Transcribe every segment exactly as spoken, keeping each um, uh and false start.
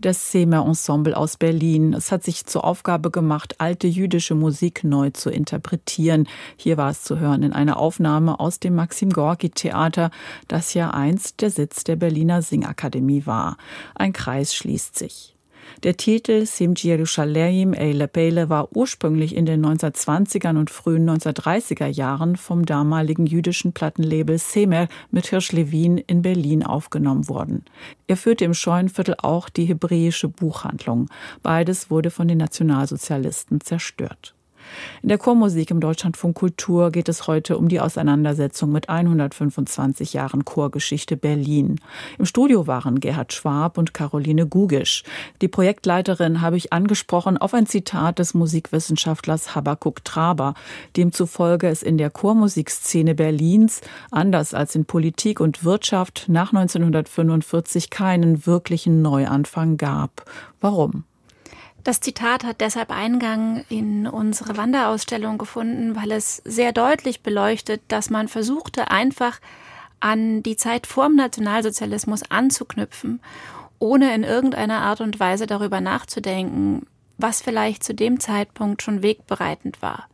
das Semer Ensemble aus Berlin. Es hat sich zur Aufgabe gemacht, alte jüdische Musik neu zu interpretieren. Hier war es zu hören in einer Aufnahme aus dem Maxim-Gorki-Theater, das ja einst der Sitz der Berliner Singakademie war. Ein Kreis schließt sich. Der Titel Simchi Yerushalayim Eile Peile war ursprünglich in den neunzehnhundertzwanzigern und frühen neunzehnhundertdreißiger Jahren vom damaligen jüdischen Plattenlabel Semer mit Hirsch Levin in Berlin aufgenommen worden. Er führte im Scheunenviertel auch die hebräische Buchhandlung. Beides wurde von den Nationalsozialisten zerstört. In der Chormusik im Deutschlandfunk Kultur geht es heute um die Auseinandersetzung mit hundertfünfundzwanzig Jahren Chorgeschichte Berlin. Im Studio waren Gerhard Schwab und Caroline Gugisch. Die Projektleiterin habe ich angesprochen auf ein Zitat des Musikwissenschaftlers Habakuk Traber, demzufolge es in der Chormusikszene Berlins, anders als in Politik und Wirtschaft, nach neunzehnhundertfünfundvierzig keinen wirklichen Neuanfang gab. Warum? Das Zitat hat deshalb Eingang in unsere Wanderausstellung gefunden, weil es sehr deutlich beleuchtet, dass man versuchte, einfach an die Zeit vor dem Nationalsozialismus anzuknüpfen, ohne in irgendeiner Art und Weise darüber nachzudenken, was vielleicht zu dem Zeitpunkt schon wegbereitend war.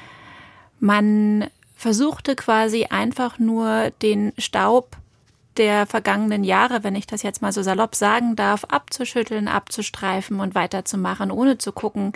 Man versuchte quasi einfach nur den Staub der vergangenen Jahre, wenn ich das jetzt mal so salopp sagen darf, abzuschütteln, abzustreifen und weiterzumachen, ohne zu gucken,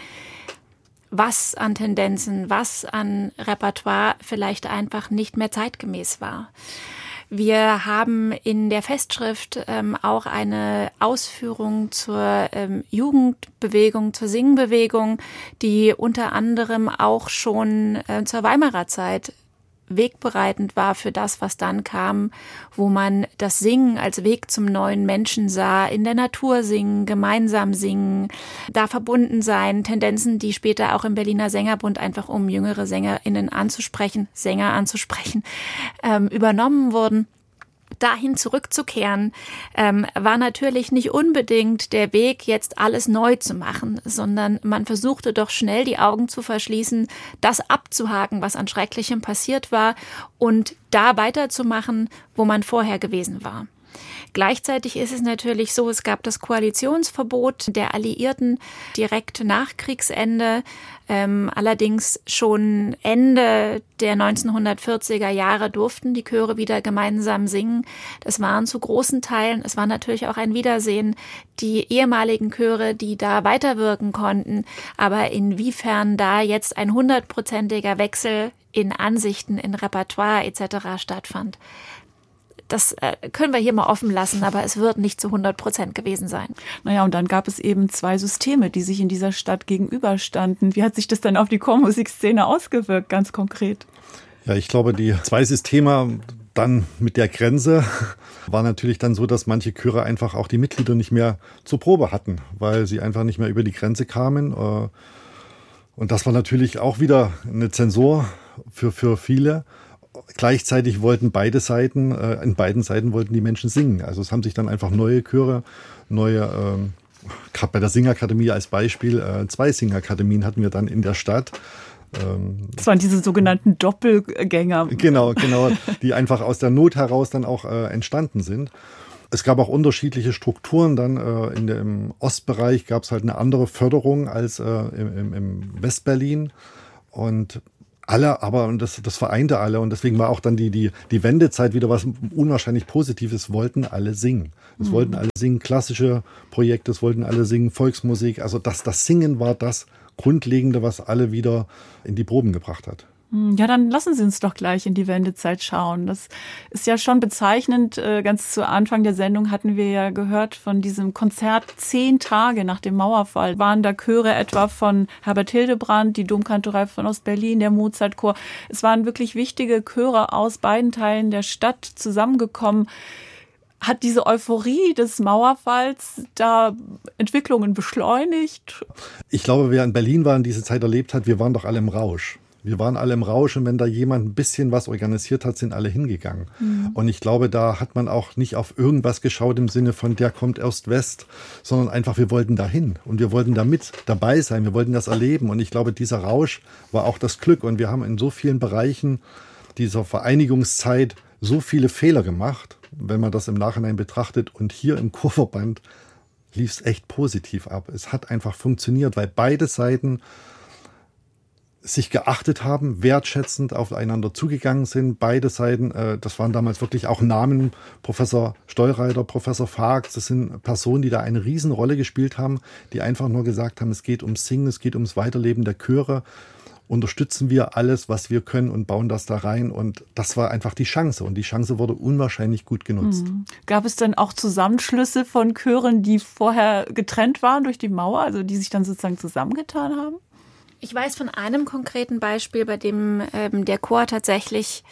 was an Tendenzen, was an Repertoire vielleicht einfach nicht mehr zeitgemäß war. Wir haben in der Festschrift ähm, auch eine Ausführung zur ähm, Jugendbewegung, zur Singbewegung, die unter anderem auch schon äh, zur Weimarer Zeit wegbereitend war für das, was dann kam, wo man das Singen als Weg zum neuen Menschen sah, in der Natur singen, gemeinsam singen, da verbunden sein, Tendenzen, die später auch im Berliner Sängerbund einfach, um jüngere SängerInnen anzusprechen, Sänger anzusprechen, ähm, übernommen wurden. Dahin zurückzukehren, ähm, war natürlich nicht unbedingt der Weg, jetzt alles neu zu machen, sondern man versuchte doch schnell die Augen zu verschließen, das abzuhaken, was an Schrecklichem passiert war und da weiterzumachen, wo man vorher gewesen war. Gleichzeitig ist es natürlich so, es gab das Koalitionsverbot der Alliierten direkt nach Kriegsende. Ähm, allerdings schon Ende der neunzehnhundertvierziger Jahre durften die Chöre wieder gemeinsam singen. Das waren zu großen Teilen, es war natürlich auch ein Wiedersehen, die ehemaligen Chöre, die da weiterwirken konnten. Aber inwiefern da jetzt ein hundertprozentiger Wechsel in Ansichten, in Repertoire et cetera stattfand, das können wir hier mal offen lassen, aber es wird nicht zu hundert Prozent gewesen sein. Naja, und dann gab es eben zwei Systeme, die sich in dieser Stadt gegenüberstanden. Wie hat sich das denn auf die Chormusikszene ausgewirkt, ganz konkret? Ja, ich glaube, die zwei Systeme dann mit der Grenze war natürlich dann so, dass manche Chöre einfach auch die Mitglieder nicht mehr zur Probe hatten, weil sie einfach nicht mehr über die Grenze kamen. Und das war natürlich auch wieder eine Zensur für, für viele. Gleichzeitig wollten beide Seiten, äh, in beiden Seiten wollten die Menschen singen. Also es haben sich dann einfach neue Chöre, neue, ähm, gerade bei der Singakademie als Beispiel, äh, zwei Singakademien hatten wir dann in der Stadt. Ähm, das waren diese sogenannten Doppelgänger. Genau, genau, die einfach aus der Not heraus dann auch äh, entstanden sind. Es gab auch unterschiedliche Strukturen. Dann äh, in der, im Ostbereich gab es halt eine andere Förderung als äh, im, im Westberlin. Und alle, aber und das, das vereinte alle und deswegen war auch dann die, die, die Wendezeit wieder was unwahrscheinlich Positives, wollten alle singen. Es mhm. wollten alle singen, klassische Projekte, es wollten alle singen, Volksmusik. Also das, das Singen war das Grundlegende, was alle wieder in die Proben gebracht hat. Ja, dann lassen Sie uns doch gleich in die Wendezeit schauen. Das ist ja schon bezeichnend. Ganz zu Anfang der Sendung hatten wir ja gehört von diesem Konzert zehn Tage nach dem Mauerfall. Waren da Chöre etwa von Herbert Hildebrandt, die Domkantorei von Ostberlin, der Mozartchor. Es waren wirklich wichtige Chöre aus beiden Teilen der Stadt zusammengekommen. Hat diese Euphorie des Mauerfalls da Entwicklungen beschleunigt? Ich glaube, wer in Berlin war und diese Zeit erlebt hat, wir waren doch alle im Rausch. Wir waren alle im Rausch und wenn da jemand ein bisschen was organisiert hat, sind alle hingegangen. Mhm. Und ich glaube, da hat man auch nicht auf irgendwas geschaut im Sinne von, der kommt erst West, sondern einfach, wir wollten da hin und wir wollten da mit dabei sein, wir wollten das erleben. Und ich glaube, dieser Rausch war auch das Glück und wir haben in so vielen Bereichen dieser lief es echt positiv ab. Es hat einfach funktioniert, weil beide Seiten sich geachtet haben, wertschätzend aufeinander zugegangen sind. Beide Seiten, äh, das waren damals wirklich auch Namen, Professor Steureiter, Professor Faax, das sind Personen, die da eine Riesenrolle gespielt haben, die einfach nur gesagt haben, es geht ums Singen, es geht ums Weiterleben der Chöre. Unterstützen wir alles, was wir können und bauen das da rein. Und das war einfach die Chance. Und die Chance wurde unwahrscheinlich gut genutzt. Mhm. Gab es dann auch Zusammenschlüsse von Chören, die vorher getrennt waren durch die Mauer, also die sich dann sozusagen zusammengetan haben? Ich weiß von einem konkreten Beispiel, bei dem ähm, der Chor tatsächlich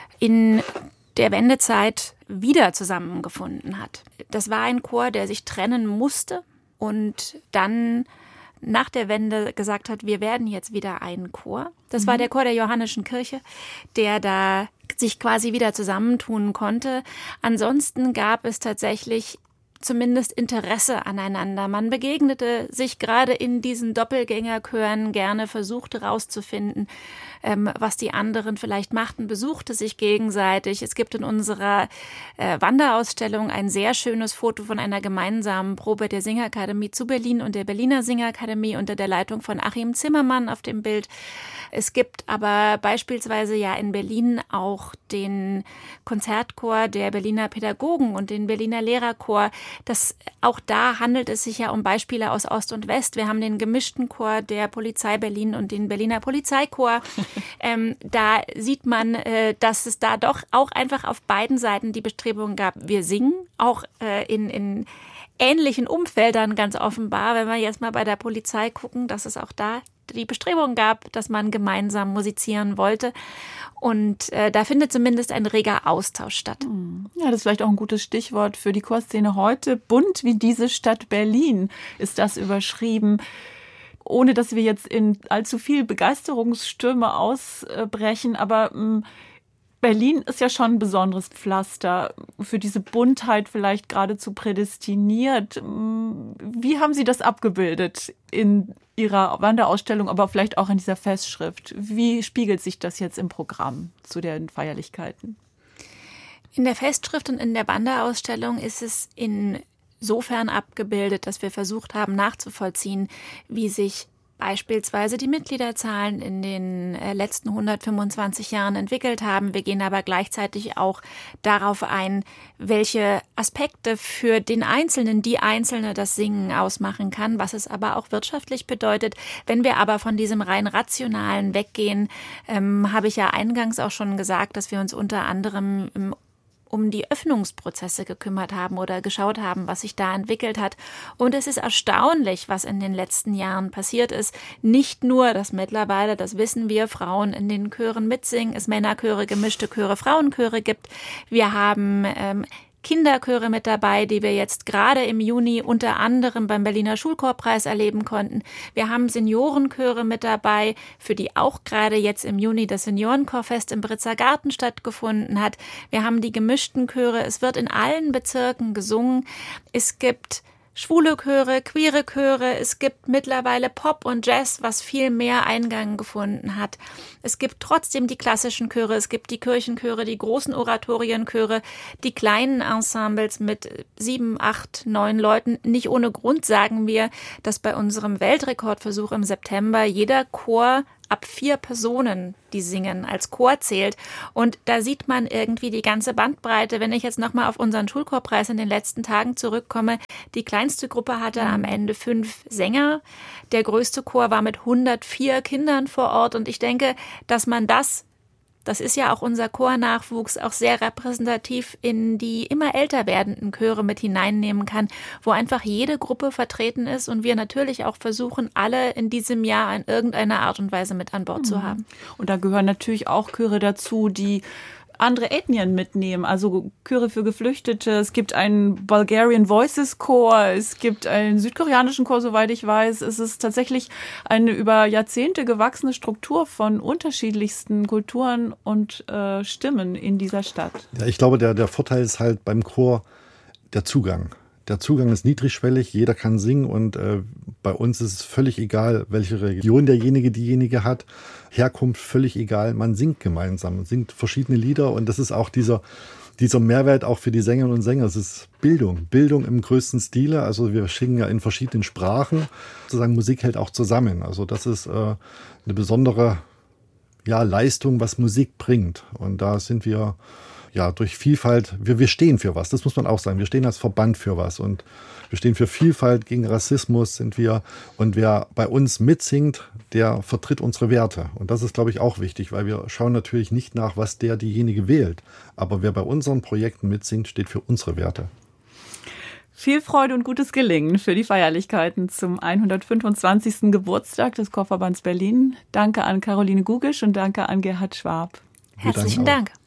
in der Wendezeit wieder zusammengefunden hat. Das war ein Chor, der sich trennen musste und dann nach der Wende gesagt hat, wir werden jetzt wieder ein Chor. Das mhm. war der Chor der Johannischen Kirche, der da sich quasi wieder zusammentun konnte. Ansonsten gab es tatsächlich zumindest Interesse aneinander. Man begegnete sich gerade in diesen Doppelgängerchören gerne, versuchte rauszufinden, ähm, was die anderen vielleicht machten, besuchte sich gegenseitig. Es gibt in unserer äh, Wanderausstellung ein sehr schönes Foto von einer gemeinsamen Probe der Singakademie zu Berlin und der Berliner Singakademie unter der Leitung von Achim Zimmermann auf dem Bild. Es gibt aber beispielsweise ja in Berlin auch den Konzertchor der Berliner Pädagogen und den Berliner Lehrerchor. Das, auch da handelt es sich ja um Beispiele aus Ost und West. Wir haben den gemischten Chor der Polizei Berlin und den Berliner Polizeichor. ähm, da sieht man, äh, dass es da doch auch einfach auf beiden Seiten die Bestrebung gab, wir singen, auch äh, in, in ähnlichen Umfeldern ganz offenbar. Wenn wir jetzt mal bei der Polizei gucken, dass es auch da die Bestrebung gab, dass man gemeinsam musizieren wollte. Und äh, da findet zumindest ein reger Austausch statt. Ja, das ist vielleicht auch ein gutes Stichwort für die Chorszene heute. Bunt wie diese Stadt Berlin ist das überschrieben. Ohne dass wir jetzt in allzu viel Begeisterungsstürme ausbrechen, aber mh, Berlin ist ja schon ein besonderes Pflaster, für diese Buntheit vielleicht geradezu prädestiniert. Wie haben Sie das abgebildet in Ihrer Wanderausstellung, aber vielleicht auch in dieser Festschrift? Wie spiegelt sich das jetzt im Programm zu den Feierlichkeiten? In der Festschrift und in der Wanderausstellung ist es insofern abgebildet, dass wir versucht haben nachzuvollziehen, wie sich beispielsweise die Mitgliederzahlen in den letzten hundertfünfundzwanzig Jahren entwickelt haben. Wir gehen aber gleichzeitig auch darauf ein, welche Aspekte für den Einzelnen, die Einzelne das Singen ausmachen kann, was es aber auch wirtschaftlich bedeutet. Wenn wir aber von diesem rein Rationalen weggehen, ähm, habe ich ja eingangs auch schon gesagt, dass wir uns unter anderem im um die Öffnungsprozesse gekümmert haben oder geschaut haben, was sich da entwickelt hat. Und es ist erstaunlich, was in den letzten Jahren passiert ist. Nicht nur, dass mittlerweile, das wissen wir, Frauen in den Chören mitsingen, es Männerchöre, gemischte Chöre, Frauenchöre gibt. Wir haben ähm, Kinderchöre mit dabei, die wir jetzt gerade im Juni unter anderem beim Berliner Schulchorpreis erleben konnten. Wir haben Seniorenchöre mit dabei, für die auch gerade jetzt im Juni das Seniorenchorfest im Britzer Garten stattgefunden hat. Wir haben die gemischten Chöre. Es wird in allen Bezirken gesungen. Es gibt schwule Chöre, queere Chöre, es gibt mittlerweile Pop und Jazz, was viel mehr Eingang gefunden hat. Es gibt trotzdem die klassischen Chöre, es gibt die Kirchenchöre, die großen Oratorienchöre, die kleinen Ensembles mit sieben, acht, neun Leuten. Nicht ohne Grund sagen wir, dass bei unserem Weltrekordversuch im September jeder Chor ab vier Personen, die singen, als Chor zählt. Und da sieht man irgendwie die ganze Bandbreite. Wenn ich jetzt nochmal auf unseren Schulchorpreis in den letzten Tagen zurückkomme, die kleinste Gruppe hatte am Ende fünf Sänger. Der größte Chor war mit hundertvier Kindern vor Ort. Und ich denke, dass man das, das ist ja auch unser Chornachwuchs, auch sehr repräsentativ in die immer älter werdenden Chöre mit hineinnehmen kann, wo einfach jede Gruppe vertreten ist und wir natürlich auch versuchen, alle in diesem Jahr in irgendeiner Art und Weise mit an Bord mhm. zu haben. Und da gehören natürlich auch Chöre dazu, die andere Ethnien mitnehmen, also Chöre für Geflüchtete. Es gibt einen Bulgarian Voices Chor, es gibt einen südkoreanischen Chor, soweit ich weiß. Es ist tatsächlich eine über Jahrzehnte gewachsene Struktur von unterschiedlichsten Kulturen und äh, Stimmen in dieser Stadt. Ja, ich glaube, der, der Vorteil ist halt beim Chor der Zugang. Der Zugang ist niedrigschwellig, jeder kann singen und äh, bei uns ist es völlig egal, welche Region derjenige, diejenige hat. Herkunft völlig egal, man singt gemeinsam, man singt verschiedene Lieder und das ist auch dieser dieser Mehrwert auch für die Sängerinnen und Sänger. Es ist Bildung, Bildung im größten Stile. Also wir singen ja in verschiedenen Sprachen. Sozusagen Musik hält auch zusammen. Also das ist äh, eine besondere ja, Leistung, was Musik bringt. Und da sind wir ja durch Vielfalt, wir, wir stehen für was. Das muss man auch sagen. Wir stehen als Verband für was. Und wir stehen für Vielfalt, gegen Rassismus sind wir. Und wer bei uns mitsingt, der vertritt unsere Werte. Und das ist, glaube ich, auch wichtig, weil wir schauen natürlich nicht nach, was der, diejenige wählt. Aber wer bei unseren Projekten mitsingt, steht für unsere Werte. Viel Freude und gutes Gelingen für die Feierlichkeiten zum hundertfünfundzwanzigsten Geburtstag des Chorverbands Berlin. Danke an Caroline Gugisch und danke an Gerhard Schwab. Herzlichen Dank.